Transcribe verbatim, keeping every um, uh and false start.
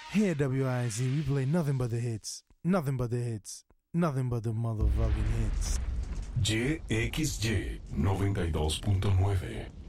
Here at W I Z, we play nothing but the hits. Nothing but the hits. Nothing but the motherfucking hits. Y X Y noventa y dos punto nueve.